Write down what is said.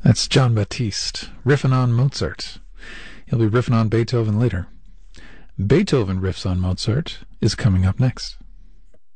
That's John Batiste, riffing on Mozart. He'll be riffing on Beethoven later. Beethoven riffs on Mozart is coming up next.